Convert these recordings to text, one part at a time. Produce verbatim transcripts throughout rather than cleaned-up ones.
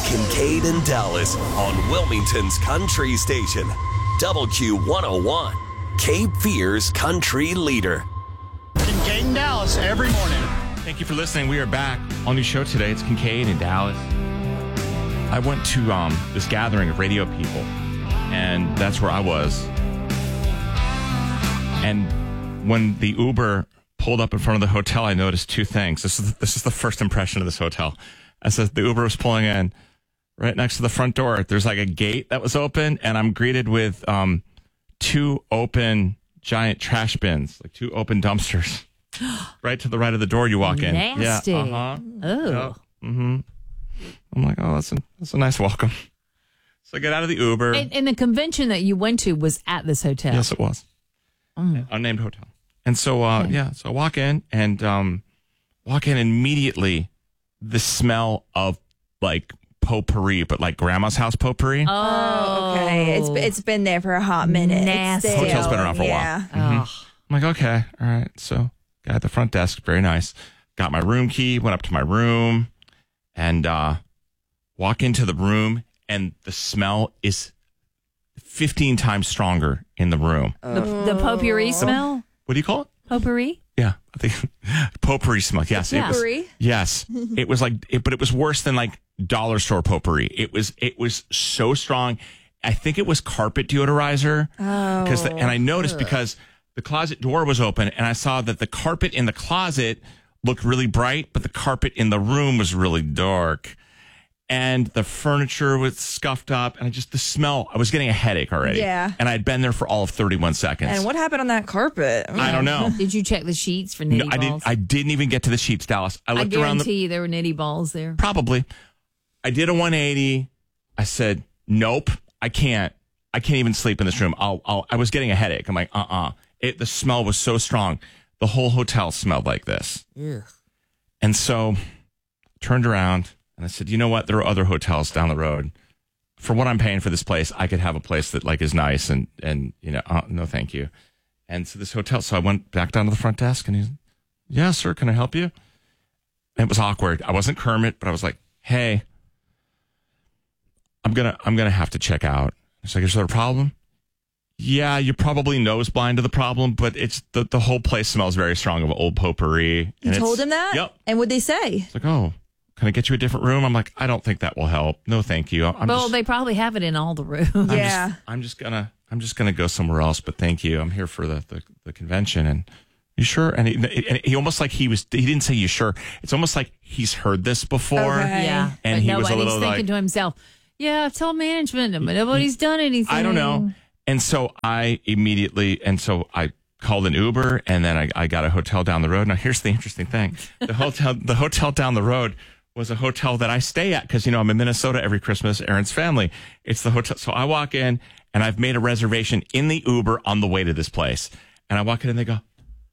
Kincaid and Dallas on Wilmington's Country Station. W Q one oh one, Cape Fear's country leader. Kincaid and Dallas every morning. Thank you for listening. We are back. All new show today. It's Kincaid and Dallas. I went to um, this gathering of radio people, and that's where I was. And when the Uber pulled up in front of the hotel, I noticed two things. This is this is the first impression of this hotel. As the Uber was pulling in, right next to the front door, there's like a gate that was open, and I'm greeted with um, two open giant trash bins, like two open dumpsters, right to the right of the door. You walk in. Nasty. Yeah. Uh-huh. Oh. Yeah. Mm-hmm. I'm like, oh, that's a that's a nice welcome. So I get out of the Uber. And, and the convention that you went to was at this hotel. Yes, it was. Mm. Unnamed hotel. And so, uh, okay. yeah, so I walk in and um, walk in immediately. The smell of like potpourri, but like grandma's house potpourri. Oh, okay. It's it's been there for a hot minute. Nasty. It's Hotel's been around for yeah. a while. Mm-hmm. I'm like, okay, all right. So got at the front desk, very nice. Got my room key, went up to my room, and uh, walk into the room, and the smell is fifteen times stronger in the room. The, the potpourri smell? What do you call it? Potpourri? Yeah, I think potpourri smell. Yes, Yeah. it was. Potpourri? Yes, it was like, it, but it was worse than like dollar store potpourri. It was, it was so strong. I think it was carpet deodorizer. Oh, because and I noticed ugh. because the closet door was open, and I saw that the carpet in the closet looked really bright, but the carpet in the room was really dark. And the furniture was scuffed up, and I just, the smell, I was getting a headache already. Yeah. And I'd been there for all of thirty-one seconds. And what happened on that carpet? I don't know. Did you check the sheets for nitty No, I balls? didn't. I didn't even get to the sheets, Dallas. I I looked around. The, guarantee you there were nitty balls there. probably. I did a one eighty. I said, "Nope, I can't. I can't even sleep in this room." I'll. I'll I was getting a headache. I'm like, uh, uh It. The smell was so strong. The whole hotel smelled like this. Ugh. And so, turned around and I said, "You know what? There are other hotels down the road. For what I'm paying for this place, I could have a place that like is nice and and you know, uh, no, thank you." And so this hotel. So I went back down to the front desk, and he's, "Yeah, sir, can I help you?" And it was awkward. I wasn't Kermit, but I was like, "Hey, I'm gonna I'm gonna have to check out." He's like, "Is there a problem?" "Yeah, you're probably nose blind to the problem, but it's the the whole place smells very strong of old potpourri." You told him that? Yep. And what'd they say? It's like, "Oh, can I get you a different room?" I'm like, "I don't think that will help. No, thank you." I'm well, just, they probably have it in all the rooms. I'm Yeah. Just, I'm just gonna I'm just gonna go somewhere else, but thank you. I'm here for the the, the convention, and you sure? And he, and he almost like he was. He didn't say you sure. It's almost like he's heard this before. Okay. Yeah. And but he no, was a and little he's thinking like- to himself, yeah, I've told management, but nobody's done anything. I don't know. And so I immediately, and so I called an Uber, and then I, I got a hotel down the road. Now, here's the interesting thing: the hotel, the hotel down the road was a hotel that I stay at because you know I'm in Minnesota every Christmas. Aaron's family. It's the hotel. So I walk in, and I've made a reservation in the Uber on the way to this place. And I walk in, and they go,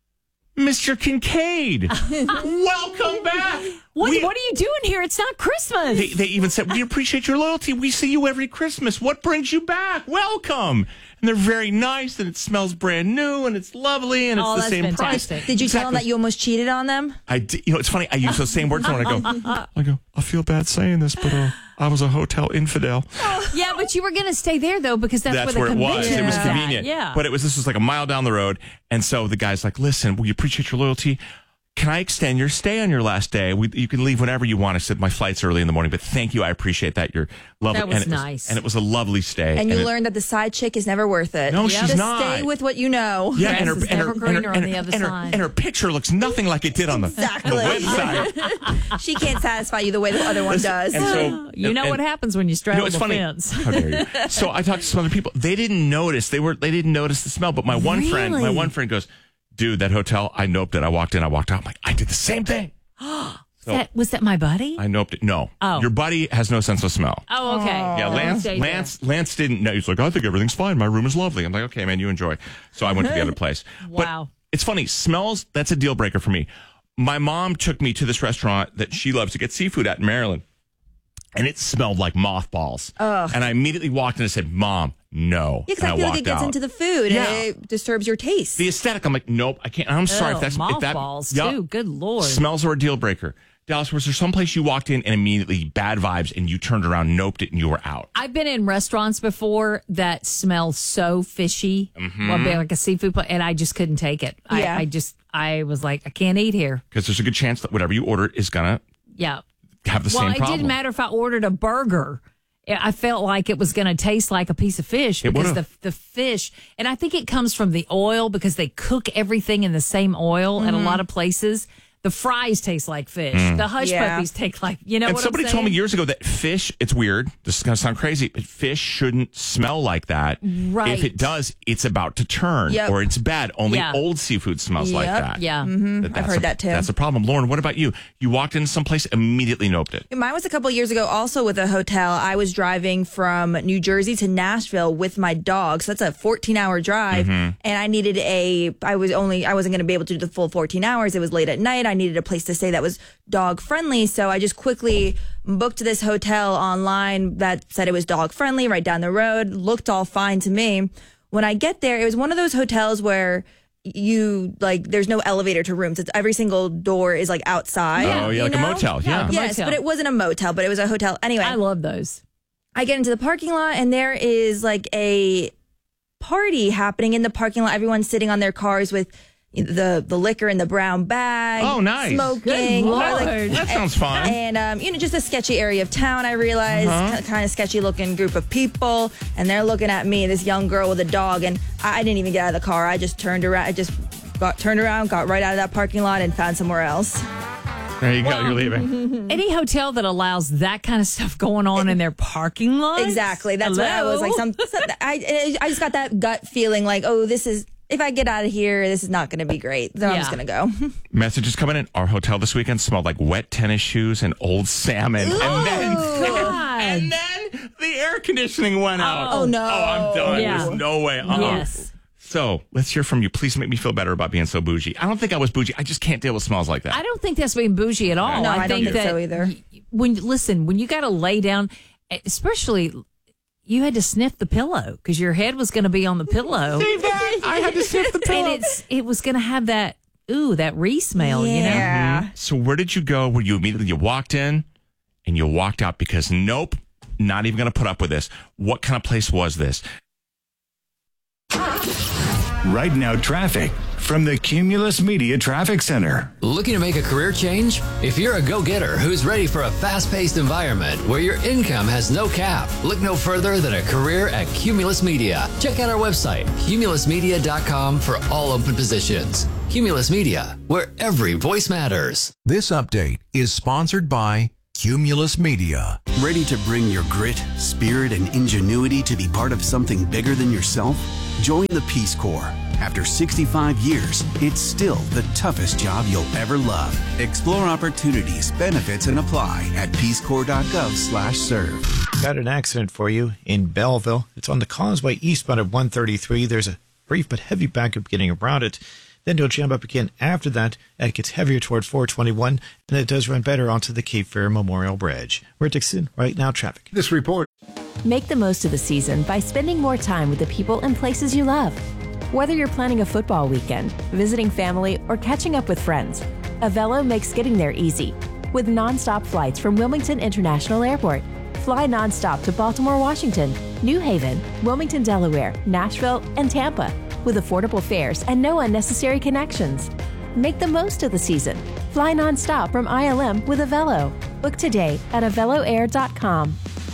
"Mister Kincaid, welcome back." What, We- what are you doing here? It's not Christmas. They, they even said, "We appreciate your loyalty. We see you every Christmas. What brings you back? Welcome." And they're very nice, and it smells brand new, and it's lovely, and it's Oh, the that's same fantastic. price. Did you tell them Exactly. that you almost cheated on them? I did, you know, it's funny. I use those same words when I go, I go, I feel bad saying this, but uh, I was a hotel infidel. yeah, but you were going to stay there, though, because that's, That's where where the it was. convention It was at. convenient. Yeah. But it was, this was like a mile down the road. And so the guy's like, "Listen, we appreciate your loyalty. Can I extend your stay on your last day? We, you can leave whenever you want." I said, "My flight's early in the morning, but thank you. I appreciate that. You're lovely." That was and it nice. and it was a lovely stay. And you it- learned that the side chick is never worth it. No, Just she's not. stay with what you know. Yeah, Grass and her, is and, her, never and, her, greener on and, the her, other and, her, side. and her picture looks nothing like it did on the, Exactly. the website. She can't satisfy you the way the other one does. And so, you know and- what happens when you You straddle know, it's the funny. fence. How dare you? So I talked to some other people. They didn't notice. They were. They didn't notice the smell. But my one friend, my Really? one friend goes, "Dude, that hotel. I noped it. I walked in. I walked out. I'm like, I did the same thing. So that, was that my buddy? I noped it. No, Oh. your buddy has no sense of smell. oh, okay. Yeah, Let me Lance. stay there. Lance. Lance didn't know. He's like, "I think everything's fine. My room is lovely." I'm like, "Okay, man, you enjoy." So I went to the other place. Wow. But it's funny. Smells. That's a deal breaker for me. My mom took me to this restaurant that she loves to get seafood at in Maryland, and it smelled like mothballs. Ugh. And I immediately walked in and said, "Mom, no." Yeah, because And I feel like walked it gets out. into the food Yeah. and it disturbs your taste. The aesthetic. I'm like, nope, I can't. I'm sorry Oh, if that's if that mothballs, Yup. too. Good Lord. Smells are a deal breaker. Dallas, was there someplace you walked in and immediately bad vibes and you turned around, noped it, and you were out? I've been in restaurants before that smell so fishy, Mm-hmm. well, like a seafood place, and I just couldn't take it. Yeah. I, I just, I was like, I can't eat here. Because there's a good chance that whatever you ordered is going to Yeah. have the well, same it problem. didn't matter if I ordered a burger. I felt like it was going to taste like a piece of fish It because the would've. the fish, and I think it comes from the oil because they cook everything in the same oil at a lot of places. The fries taste like fish. The hush Yeah. puppies taste like, you know And what somebody I'm told me saying? years ago that fish, it's weird. This is going to sound crazy, but fish shouldn't smell like that. Right. If it does, it's about to turn Yep. or it's bad. Only Yeah. old seafood smells like Yep. that. Yeah. That- that's heard a- that too. That's a problem. Lauren, what about you? You walked into someplace, immediately noped it. Mine was a couple years ago, also with a hotel. I was driving from New Jersey to Nashville with my dog, so that's a fourteen-hour drive. Mm-hmm. And I needed a. I was only. I wasn't going to be able to do the full fourteen hours. It was late at night. I needed a place to stay that was dog friendly, so I just quickly booked this hotel online that said it was dog friendly, right down the road. Looked all fine to me. When I get there, it was one of those hotels where you like there's no elevator to rooms. It's every single door is like outside. Oh, yeah, you like a know? motel. Yeah. like a Yes, motel. but it wasn't a motel, but it was a hotel. Anyway, I love those. I get into the parking lot and there is like a party happening in the parking lot. Everyone's sitting on their cars with the the liquor in the brown bag. Oh, nice. Smoking. Good Lord. That sounds fun. And, um, you know, just a sketchy area of town, I realized. Uh-huh. Kind of sketchy looking group of people. And they're looking at me, this young girl with a dog. And I, I didn't even get out of the car. I just turned around. I just got turned around, got right out of that parking lot and found somewhere else. There you go. You're leaving. Any hotel that allows that kind of stuff going on in their parking lot. Exactly. That's what I was like. Some, some I I just got that gut feeling like, oh, this is if I get out of here, this is not going to be great. So I'm Yeah. just going to go. Messages coming in. Our hotel this weekend smelled like wet tennis shoes and old salmon. And then, God. and then the air conditioning went out. Oh, no. Oh, I'm done. Yeah. There's no way. Uh-uh. Yes. So let's hear from you. Please make me feel better about being so bougie. I don't think I was bougie. I just can't deal with smells like that. I don't think that's being bougie at all. No, I, I don't think think that so either. y- When listen, when you got to lay down, especially you had to sniff the pillow because your head was going to be on the pillow, See that? I had to sniff the pillow. and it's it was going to have that ooh that re smell. You know. Yeah. So where did you go? Where you immediately you walked in and you walked out because nope, not even going to put up with this. What kind of place was this? Right now, traffic from the Cumulus Media Traffic Center. Looking to make a career change? If you're a go-getter who's ready for a fast-paced environment where your income has no cap, look no further than a career at Cumulus Media. Check out our website, cumulus media dot com, for all open positions. Cumulus Media, where every voice matters. This update is sponsored by Cumulus Media. Ready to bring your grit, spirit, and ingenuity to be part of something bigger than yourself? Join the Peace Corps. After sixty-five years, it's still the toughest job you'll ever love. Explore opportunities, benefits, and apply at peace corps dot gov slash serve. Got an accident for you in Belleville. It's on the Causeway eastbound of one thirty-three. There's a brief but heavy backup getting around it. Then you'll jam up again after that, and it gets heavier toward four twenty-one, and it does run better onto the Cape Fear Memorial Bridge. We're at Dixon, right now traffic. This report. Make the most of the season by spending more time with the people and places you love. Whether you're planning a football weekend, visiting family, or catching up with friends, Avelo makes getting there easy. With nonstop flights from Wilmington International Airport, fly nonstop to Baltimore, Washington, New Haven, Wilmington, Delaware, Nashville, and Tampa, with affordable fares and no unnecessary connections. Make the most of the season. Fly nonstop from I L M with Avelo. Book today at avelo air dot com.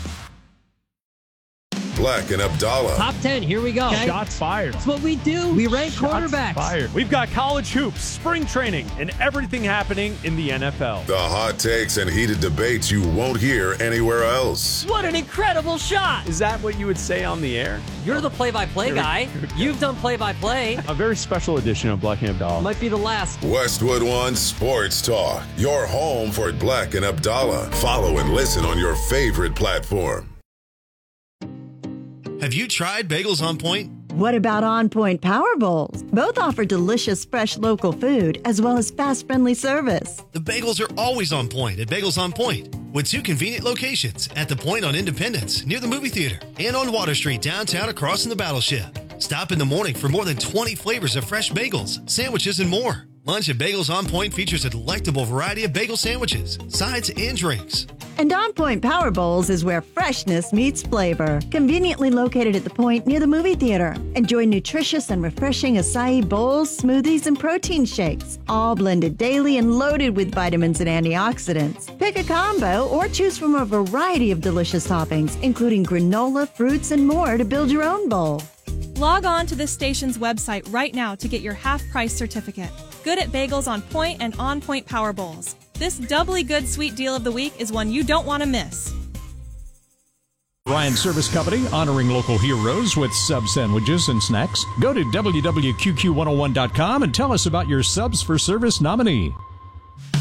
Black and Abdallah. Top ten, here we go. Okay. Shots fired. That's what we do. We rank Shots quarterbacks. Fired. We've got college hoops, spring training, and everything happening in the N F L. The hot takes and heated debates you won't hear anywhere else. What an incredible shot. Is that what you would say on the air? You're the play-by-play Here we- guy. here we go. You've done play-by-play. A very special edition of Black and Abdallah. Might be the last. Westwood One Sports Talk. Your home for Black and Abdallah. Follow and listen on your favorite platform. Have you tried Bagels on Point? What about On Point Power Bowls? Both offer delicious, fresh local food as well as fast, friendly service. The bagels are always on point at Bagels on Point, with two convenient locations at the Point on Independence near the movie theater and on Water Street downtown across from the Battleship. Stop in the morning for more than twenty flavors of fresh bagels, sandwiches, and more. Lunch at Bagels On Point features a delectable variety of bagel sandwiches, sides, and drinks. And On Point Power Bowls is where freshness meets flavor. Conveniently located at the Point near the movie theater. Enjoy nutritious and refreshing acai bowls, smoothies, and protein shakes. All blended daily and loaded with vitamins and antioxidants. Pick a combo or choose from a variety of delicious toppings, including granola, fruits, and more to build your own bowl. Log on to this station's website right now to get your half-price certificate. Good at Bagels On Point and On Point Power Bowls. This doubly good sweet deal of the week is one you don't want to miss. Ryan Service Company, honoring local heroes with sub sandwiches and snacks. Go to W W Q Q one oh one dot com and tell us about your Subs for Service nominee.